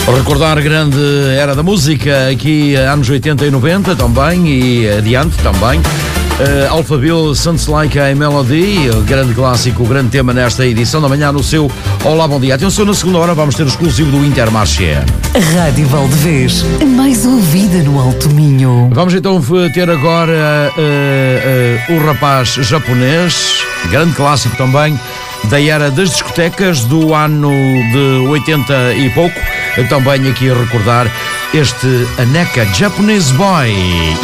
Recordar grande era da música, aqui anos 80 e 90 também, e adiante também. Alphaville, Sounds Like a Melody, grande clássico, grande tema nesta edição da manhã no seu Olá, bom dia. Atenção, na segunda hora vamos ter o exclusivo do Intermarché. Rádio Valdevez, a mais ouvida no Alto Minho. Vamos então ter agora o rapaz japonês, grande clássico também, da era das discotecas do ano de 80 e pouco. Também aqui a recordar este Aneka Japanese Boy.